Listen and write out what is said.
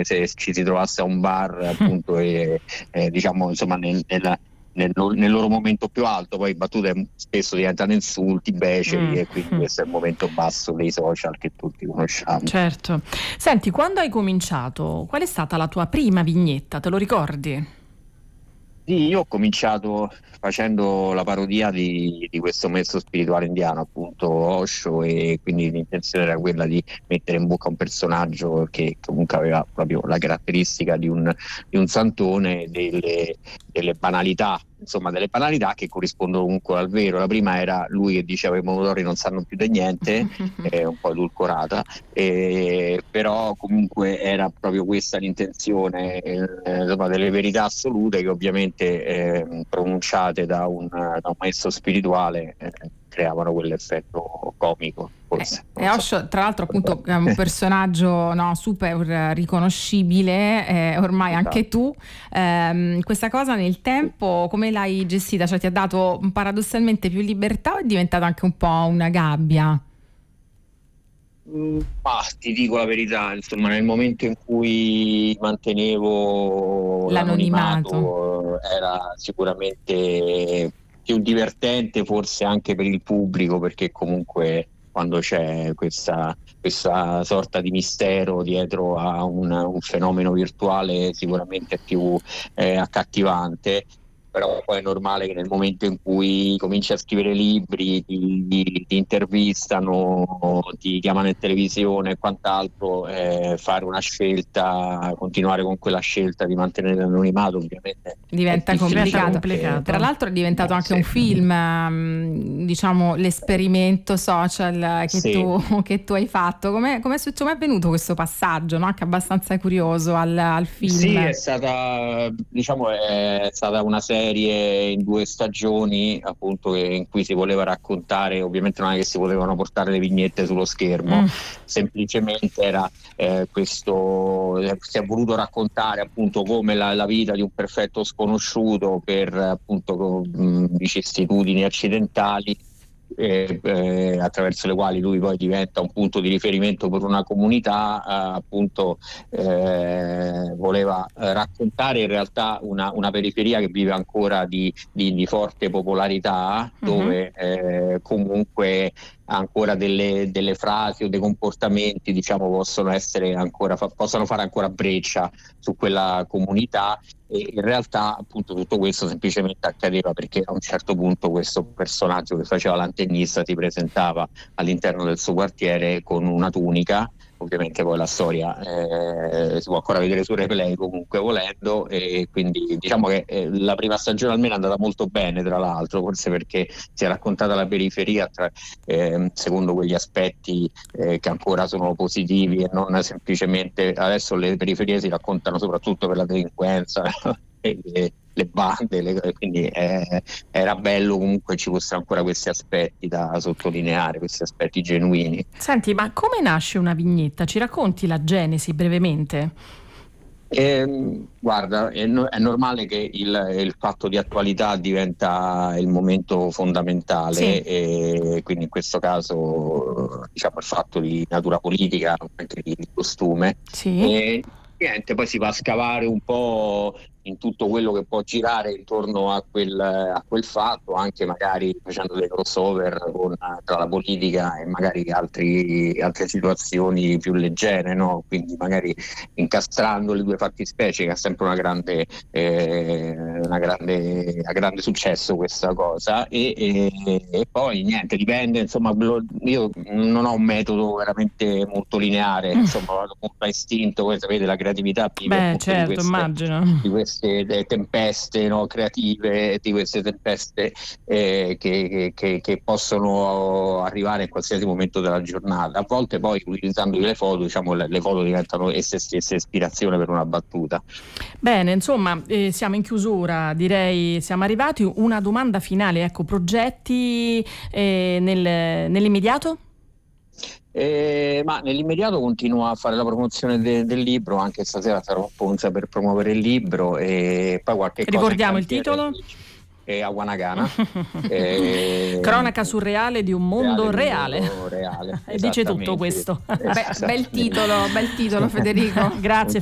se ci si trovasse a un bar appunto e diciamo insomma nel loro momento più alto, poi battute spesso diventano insulti, beceri, e quindi questo è il momento basso dei social che tutti conosciamo. Certo. Senti, quando hai cominciato, qual è stata la tua prima vignetta? Te lo ricordi? Sì, io ho cominciato facendo la parodia di questo maestro spirituale indiano, appunto Osho, e quindi l'intenzione era quella di mettere in bocca un personaggio che comunque aveva proprio la caratteristica di un santone, delle banalità, insomma delle banalità che corrispondono comunque al vero. La prima era lui che diceva i pomodori non sanno più di niente, un po' edulcorata, però comunque era proprio questa l'intenzione, insomma, delle verità assolute che ovviamente pronunciate da un maestro spirituale creavano quell'effetto comico, forse. E Osho, tra l'altro, appunto, è un personaggio, no, super riconoscibile, ormai anche tu. Questa cosa nel tempo come l'hai gestita? Cioè ti ha dato paradossalmente più libertà o è diventata anche un po' una gabbia? Ti dico la verità, insomma, nel momento in cui mantenevo l'anonimato era sicuramente più divertente, forse anche per il pubblico, perché comunque quando c'è questa sorta di mistero dietro a un fenomeno virtuale sicuramente è più accattivante. Però poi è normale che nel momento in cui cominci a scrivere libri, ti intervistano, ti chiamano in televisione e quant'altro, fare una scelta, continuare con quella scelta di mantenere l'anonimato ovviamente diventa complicato. Tra l'altro è diventato anche un film, diciamo l'esperimento social che tu hai fatto. Com'è avvenuto questo passaggio, no? Che è abbastanza curioso al film. Sì, è stata una serie in 2 stagioni, appunto, in cui si voleva raccontare, ovviamente non è che si potevano portare le vignette sullo schermo, semplicemente era questo, si è voluto raccontare appunto come la vita di un perfetto sconosciuto per appunto vicissitudini accidentali, attraverso le quali lui poi diventa un punto di riferimento per una comunità, appunto voleva raccontare in realtà una periferia che vive ancora di forte popolarità, dove comunque ancora delle frasi o dei comportamenti, diciamo, possono fare ancora breccia su quella comunità. E in realtà appunto tutto questo semplicemente accadeva perché a un certo punto questo personaggio che faceva l'antennista si presentava all'interno del suo quartiere con una tunica. Ovviamente poi la storia si può ancora vedere su replay comunque volendo, e quindi diciamo che la prima stagione almeno è andata molto bene, tra l'altro, forse perché si è raccontata la periferia secondo quegli aspetti che ancora sono positivi e non semplicemente. Adesso le periferie si raccontano soprattutto per la delinquenza e le bande, quindi era bello comunque ci fossero ancora questi aspetti da sottolineare, questi aspetti genuini. Senti, ma come nasce una vignetta? Ci racconti la genesi brevemente? Guarda, è normale che il fatto di attualità diventa il momento fondamentale, e quindi in questo caso diciamo il fatto di natura politica, anche di costume. E niente, poi si va a scavare un po' in tutto quello che può girare intorno a quel fatto, anche magari facendo dei crossover tra la politica e magari altre situazioni più leggere, no? Quindi magari incastrando le due fattispecie, che ha sempre un grande successo questa cosa, e poi niente, dipende, insomma, io non ho un metodo veramente molto lineare, insomma, vado molto a istinto. Voi sapete, la creatività vive di queste tempeste, no, creative, di queste tempeste che possono arrivare in qualsiasi momento della giornata. A volte poi, utilizzando le foto, diciamo, le foto diventano esse stesse ispirazione per una battuta. Bene, insomma, siamo in chiusura, direi, siamo arrivati. Una domanda finale, ecco, progetti nell'immediato? Ma nell'immediato continuo a fare la promozione del libro, anche stasera sarò a Ponza per promuovere il libro, e poi qualche cosa. Ricordiamo il titolo? Awanagana. Cronaca surreale di un mondo reale. Reale. E dice tutto questo. Bel titolo Federico. Grazie.